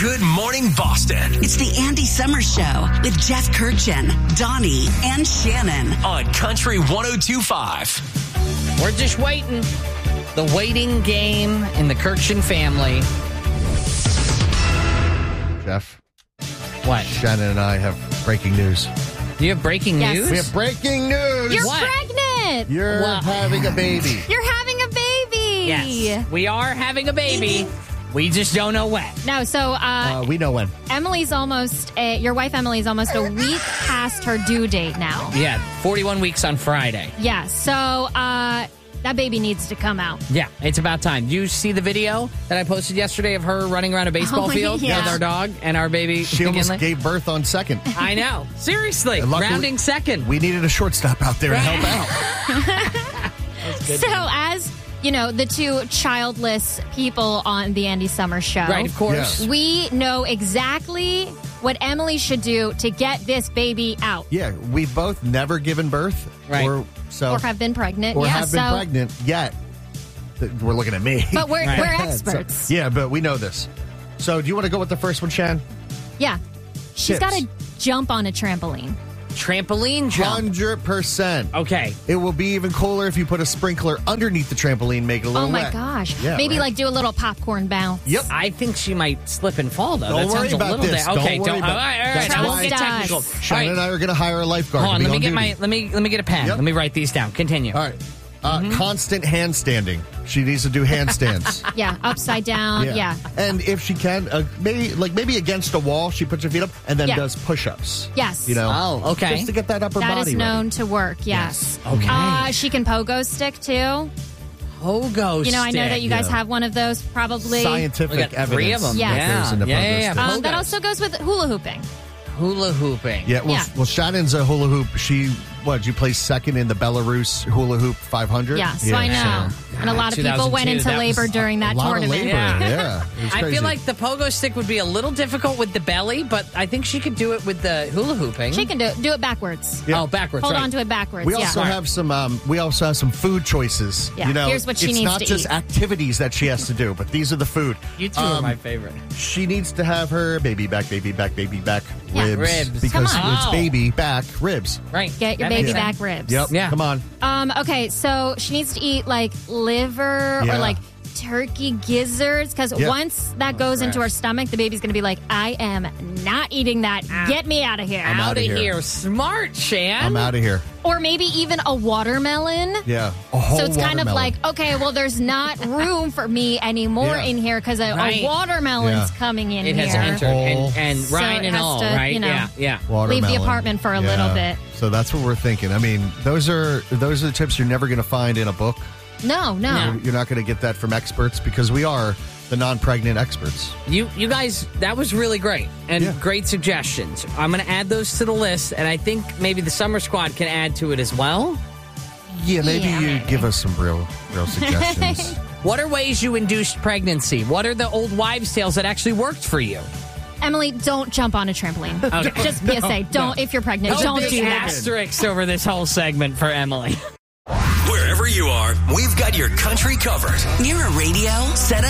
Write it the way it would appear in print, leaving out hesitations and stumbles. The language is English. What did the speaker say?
Good Morning Boston. It's the Andy Summers Show with Jeff Kirchin, Donnie, and Shannon. On Country 102.5. We're just waiting. The waiting game in the Kirchin family. Jeff. What? Shannon and I have breaking news. Do you have breaking news? We have breaking news. You're What? pregnant. You're having a baby. You're having a baby. Yes. We are having a baby. We just don't know when. No, so We know when. Emily's almost, your wife Emily's almost a week past her due date now. Yeah, 41 weeks on Friday. Yeah, so that baby needs to come out. Yeah, it's about time. Do you see the video that I posted yesterday of her running around a baseball field yeah. with our dog and our baby? She almost McKinley? gave birth on second. I know. Seriously. And luckily, rounding second. We needed a shortstop out there to help out. So as, you know, the two childless people on the Andy Summers Show. Right, of course. Yes. We know exactly what Emily should do to get this baby out. Yeah, we've both never given birth. Right. Or have been pregnant. Or yeah, have been pregnant yet. We're looking at me. But we're Right. experts. So, yeah, but we know this. So do you want to go with the first one, Shan? Yeah. She's Tips. got to jump on a trampoline. Trampoline jump. 100%. Okay. It will be even cooler if you put a sprinkler underneath the trampoline, make it a little Oh, my wet. gosh. Yeah, Maybe right. like do a little popcorn bounce. Yep. I think she might slip and fall, though. Don't that worry sounds a about little this. Okay, Don't worry about all right. That's I won't why- get technical. Shannon All right. and I are going to hire a lifeguard. Hold on, to let be me on get duty. let me get a pen. Yep. Let me write these down. Continue. All right. Constant handstanding. She needs to do handstands. Yeah, upside down. Yeah. And if she can, maybe against a wall, she puts her feet up and then Yeah. does push-ups. Yes. You know? Oh, okay. Just to get that upper That body is known ready. to work, yes. Okay. She can pogo stick, too. Pogo You know, I know that you guys Yeah. have one of those, probably. Scientific We got evidence. 3 of them. Yeah. Yeah. Goes into Yeah. pogo stick. That Pogos. also goes with hula hooping. Hula hooping. Yeah, well, Yeah. well, Shannon's a hula hoop. She placed second in the Belarus hula hoop 500? Yeah, so I know. And a lot of people went 2002, into that labor was during that a lot tournament. of labor. Yeah. It was I crazy. feel like the pogo stick would be a little difficult with the belly, but I think she could do it with the hula hooping. She can do it backwards. Yeah. Oh, backwards. Hold right. on to it backwards. We yeah. also have some. We also have some food choices. Yeah, You know, here's what she it's needs not to just eat. activities that she has to do, but these are the food. You two are my favorite. She needs to have her baby back Yeah. ribs, Ribs. because Come on. it's Oh. baby back ribs. Right. Get your That baby makes back sense. ribs. Yep. Yeah. Come on. Okay, so she needs to eat like liver Yeah. or like turkey gizzards because Yeah. once that goes into her stomach, the baby's going to be like, I am not eating that. Get me out of here. I'm Out outta of here. here. Smart, Shan. I'm out of here. Or maybe even a watermelon. Yeah. A whole So it's kind of watermelon. like, okay, well, there's not room for me anymore Yeah. in here because Right. a watermelon's Yeah. coming in It has here. entered. And So Ryan it and has all, to, right? you know, Yeah. Leave the Watermelon. apartment for a little bit. So that's what we're thinking. I mean, those are the tips you're never going to find in a book. No. You're not going to get that from experts because we are the non-pregnant experts. You guys, that was really great and Yeah. great suggestions. I'm going to add those to the list, and I think maybe the Summer Squad can add to it as well. Yeah, maybe Yeah, you maybe. give us some real suggestions. What are ways you induced pregnancy? What are the old wives' tales that actually worked for you? Emily, don't jump on a trampoline. Okay. Just PSA. Don't, if you're pregnant, Oh, don't big do that. asterisk over this whole segment for Emily. Wherever you are, we've got your country covered. Near a radio? Set